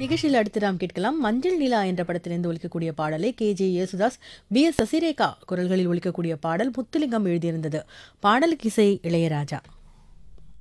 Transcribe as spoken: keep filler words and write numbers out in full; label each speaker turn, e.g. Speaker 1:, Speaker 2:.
Speaker 1: நிகழ்ச்சியில் அடுத்து நாம் கேட்கலாம் மஞ்சள் நிலா என்ற படத்திலிருந்து ஒலிக்கக்கூடிய பாடலை K J Yesudas B S Sasirekha குரல்களில் ஒலிக்கக்கூடிய பாடல் முத்துலிங்கம் எழுதியிருந்தது. பாடலுக்கு இசை இளையராஜா.